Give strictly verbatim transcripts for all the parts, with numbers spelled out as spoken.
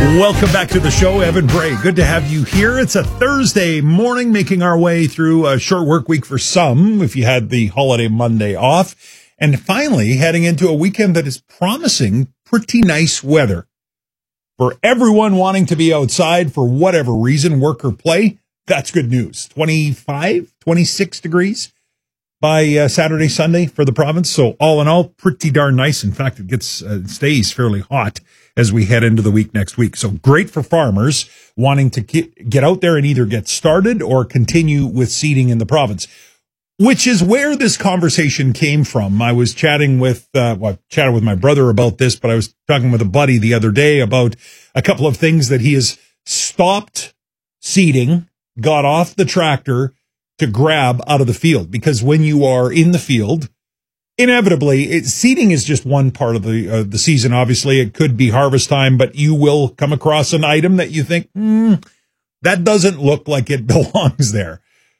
Welcome back to the show, Evan Bray. Good to have you here. It's a Thursday morning, making our way through a short work week for some, if you had the holiday Monday off, and finally heading into a weekend that is promising pretty nice weather. For everyone wanting to be outside for whatever reason, work or play, that's good news. twenty-five, twenty-six degrees by uh, Saturday, Sunday for the province. So all in all, pretty darn nice. In fact, it gets uh, stays fairly hot as we head into the week next week. So great for farmers wanting to get out there and either get started or continue with seeding in the province, which is where this conversation came from. I was chatting with, uh, well, I chatted with my brother about this, but I was talking with a buddy the other day about a couple of things that he has stopped seeding, got off the tractor to grab out of the field. Because when you are in the field, inevitably, it, seeding is just one part of the uh, the season. Obviously, it could be harvest time, but you will come across an item that you think, hmm, that doesn't look like it belongs there.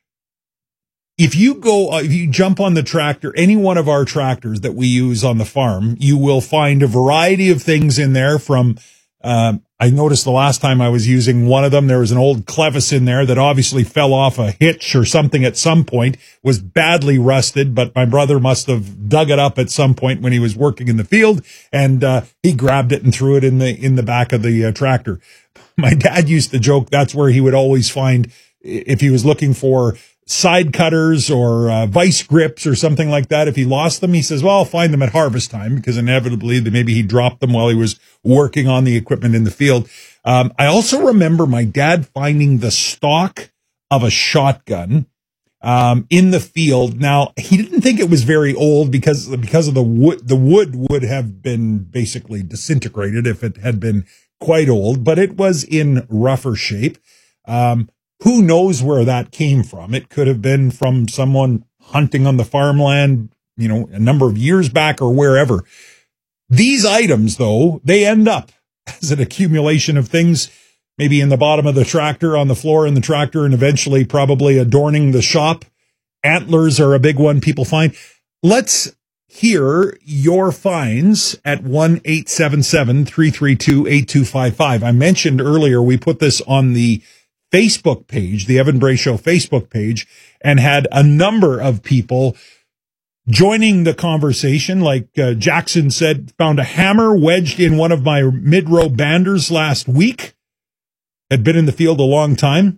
If you go, uh, if you jump on the tractor, any one of our tractors that we use on the farm, you will find a variety of things in there from, um, I noticed the last time I was using one of them, there was an old clevis in there that obviously fell off a hitch or something at some point, was badly rusted, but my brother must have dug it up at some point when he was working in the field, and uh, he grabbed it and threw it in the in the back of the uh, tractor. My dad used to joke that's where he would always find, if he was looking for side cutters or uh, vice grips or something like that. If he lost them, he says, well, I'll find them at harvest time, because inevitably maybe he dropped them while he was working on the equipment in the field. Um, I also remember my dad finding the stock of a shotgun um, in the field. Now, he didn't think it was very old because, because of the wood. The wood would have been basically disintegrated if it had been quite old, but it was in rougher shape. Um, Who knows where that came from? It could have been from someone hunting on the farmland, you know, a number of years back or wherever. These items, though, they end up as an accumulation of things, maybe in the bottom of the tractor, on the floor in the tractor, and eventually probably adorning the shop. Antlers are a big one people find. Let's hear your finds at one eight seven seven, three three two, eight two five five. I mentioned earlier we put this on the Facebook page, the Evan Bray Show Facebook page, and had a number of people joining the conversation. Like uh, Jackson said, found a hammer wedged in one of my mid-row banders last week. Had been in the field a long time.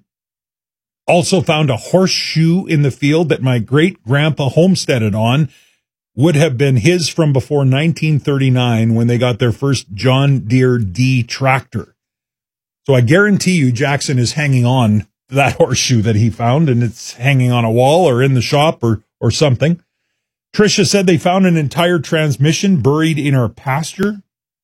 Also found a horseshoe in the field that my great-grandpa homesteaded on. Would have been his from before nineteen thirty-nine when they got their first John Deere D tractor. So I guarantee you Jackson is hanging on to that horseshoe that he found, and it's hanging on a wall or in the shop or, or something. Tricia said they found an entire transmission buried in our pasture.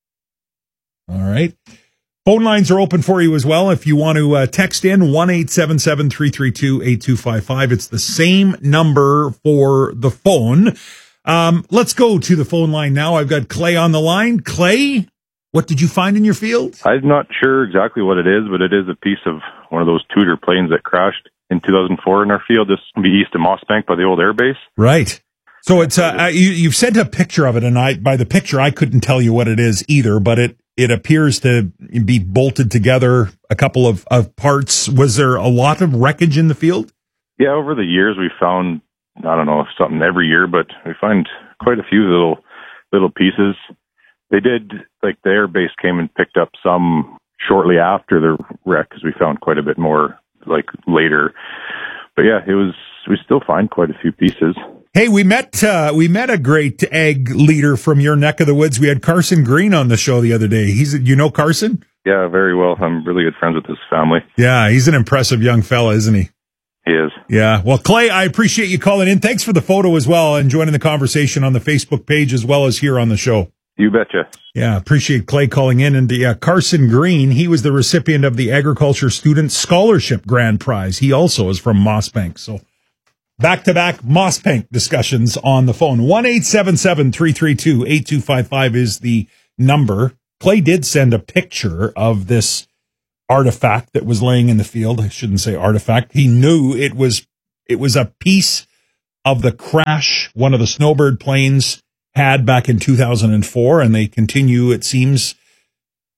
All right. Phone lines are open for you as well. If you want to uh, text in, one eight seven seven, three three two, eight two five five. It's the same number for the phone. Um, let's go to the phone line now. I've got Clay on the line. Clay, what did you find in your field? I'm not sure exactly what it is, but it is a piece of one of those Tudor planes that crashed in two thousand four in our field. This will be east of Mossbank by the old air base. Right. So it's uh, you, you've sent a picture of it, and I by the picture I couldn't tell you what it is either, but it, it appears to be bolted together, a couple of, of parts. Was there a lot of wreckage in the field? Yeah, over the years we found, I don't know if something every year, but we find quite a few little little pieces. They did, like the air base came and picked up some shortly after the wreck, because we found quite a bit more like later. But yeah, it was, we still find quite a few pieces. Hey, we met, uh, we met a great ag leader from your neck of the woods. We had Carson Green on the show the other day. He's, you know Carson? Yeah, very well. I'm really good friends with his family. Yeah, he's an impressive young fella, isn't he? He is. Yeah. Well, Clay, I appreciate you calling in. Thanks for the photo as well and joining the conversation on the Facebook page as well as here on the show. You betcha. Yeah, appreciate Clay calling in. And yeah, Carson Green, he was the recipient of the Agriculture Student Scholarship Grand Prize. He also is from Mossbank. So back-to-back Mossbank discussions on the phone. one eight seven seven, three three two, eight two five five is the number. Clay did send a picture of this artifact that was laying in the field. I shouldn't say artifact. He knew it was, it was a piece of the crash one of the Snowbird planes had back in two thousand four, and they continue, it seems,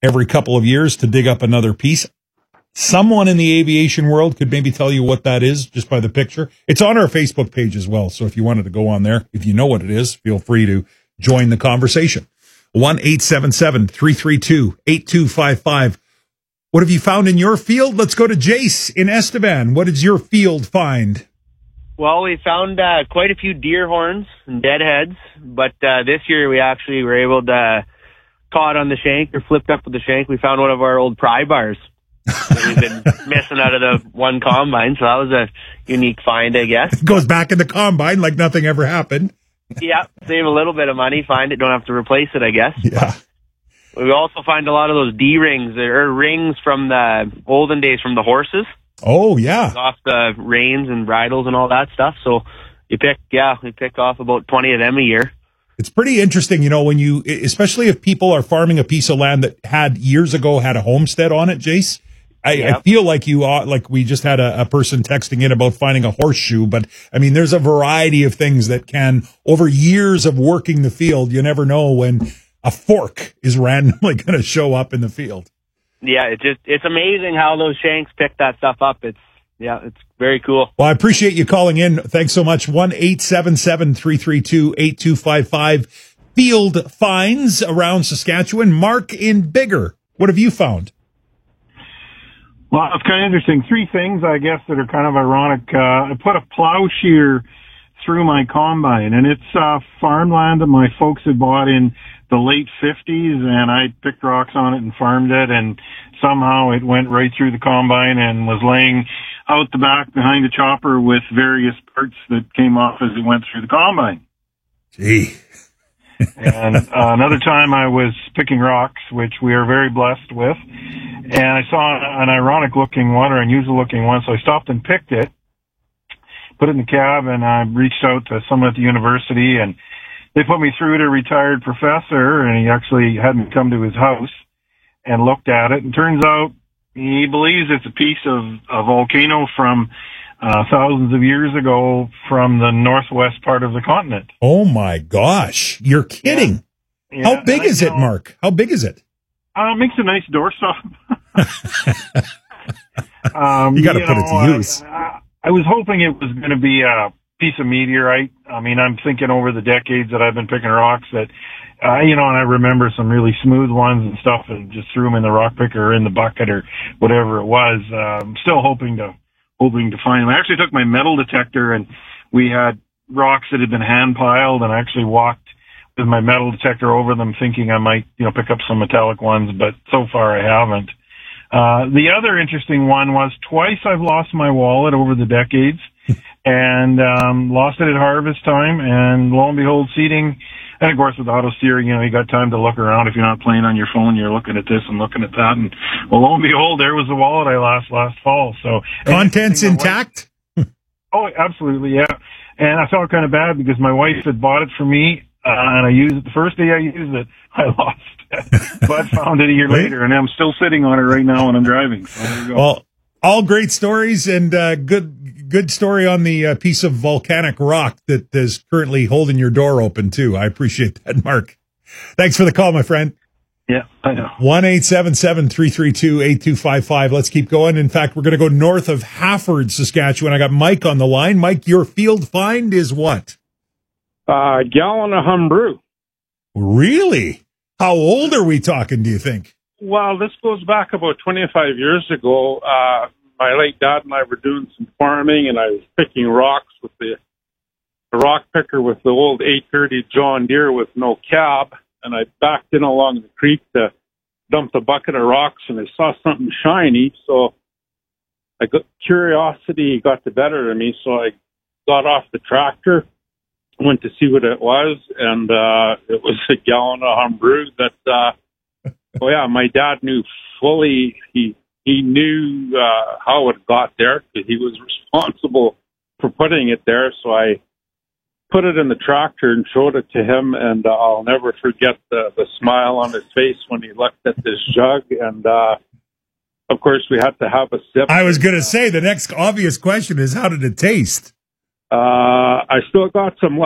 every couple of years to dig up another piece. Someone in the aviation world could maybe tell you what that is just by the picture. It's on our Facebook page as well. So if you wanted to go on there, if you know what it is, feel free to join the conversation. one eight seven seven, three three two, eight two five five. What have you found in your field? Let's go to Jace in Estevan. What did your field find? Well, we found uh, quite a few deer horns and deadheads, but uh, this year we actually were able to caught on the shank or flipped up with the shank. We found one of our old pry bars that we've been missing out of the one combine, so that was a unique find, I guess. It goes back in the combine like nothing ever happened. Yeah, save a little bit of money, find it, don't have to replace it, I guess. Yeah. We also find a lot of those D-rings, or rings from the olden days from the horses. Oh, yeah. Off the reins and bridles and all that stuff. So you pick, yeah, we pick off about twenty of them a year. It's pretty interesting, you know, when you, especially if people are farming a piece of land that had years ago had a homestead on it, Jace. I, yep. I feel like you ought, like we just had a, a person texting in about finding a horseshoe, but I mean, there's a variety of things that can, over years of working the field, you never know when a fork is randomly going to show up in the field. Yeah, it's just, it's amazing how those shanks pick that stuff up. It's, yeah, it's very cool. Well, I appreciate you calling in. Thanks so much. one eight seven seven, three three two, eight two five five. Field finds around Saskatchewan. Mark in Bigger, what have you found? Well, it's kind of interesting. Three things, I guess, that are kind of ironic. Uh, I put a plow shear through my combine, and it's uh, farmland that my folks had bought in the late fifties, and I picked rocks on it and farmed it, and somehow it went right through the combine and was laying out the back behind the chopper with various parts that came off as it went through the combine. Gee. And uh, another time I was picking rocks, which we are very blessed with, and I saw an ironic-looking one or unusual-looking one, so I stopped and picked it, put it in the cab, and I reached out to someone at the university, and they put me through to a retired professor, and he actually had me come to his house and looked at it. And turns out he believes it's a piece of a volcano from uh, thousands of years ago from the northwest part of the continent. Oh, my gosh. You're kidding. Yeah. How Yeah, big is know, it, Mark? How big is it? Uh, it makes a nice doorstop. um, you got to you put know, it to use. I, I was hoping it was going to be a piece of meteorite. I mean, I'm thinking over the decades that I've been picking rocks that, uh, you know, and I remember some really smooth ones and stuff and just threw them in the rock picker or in the bucket or whatever it was. Uh, I'm still hoping to, hoping to find them. I actually took my metal detector and we had rocks that had been hand piled, and I actually walked with my metal detector over them thinking I might, you know, pick up some metallic ones, but so far I haven't. Uh, the other interesting one was twice I've lost my wallet over the decades and, um, lost it at harvest time, and lo and behold, seating, and of course with auto steering, you know, you got time to look around. If you're not playing on your phone, you're looking at this and looking at that, and well, lo and behold, there was the wallet I lost last fall. So contents intact? Oh, absolutely. Yeah. And I felt kind of bad because my wife had bought it for me. Uh, and I used it the first day I used it, I lost it, but found it a year later, and I'm still sitting on it right now when I'm driving. So there you go. Well, all great stories, and uh, good good story on the uh, piece of volcanic rock that is currently holding your door open too. I appreciate that, Mark. Thanks for the call, my friend. Yeah, I know. one eight seven seven, three three two, eight two five five. Let's keep going. In fact, we're going to go north of Hafford, Saskatchewan. I got Mike on the line. Mike, your field find is what? A uh, gallon of Humbroo. Really? How old are we talking, do you think? Well, this goes back about twenty-five years ago. Uh, my late dad and I were doing some farming, and I was picking rocks with the, the rock picker with the old eight thirty John Deere with no cab, and I backed in along the creek to dump a bucket of rocks, and I saw something shiny, so I got curiosity got the better of me, so I got off the tractor, went to see what it was, and uh, it was a gallon of Humbroo that, uh, oh yeah, my dad knew fully, he he knew uh, how it got there, because he was responsible for putting it there, so I put it in the tractor and showed it to him, and uh, I'll never forget the, the smile on his face when he looked at this jug, and uh, of course we had to have a sip. I was going to say, the next obvious question is, how did it taste? Uh, I still got some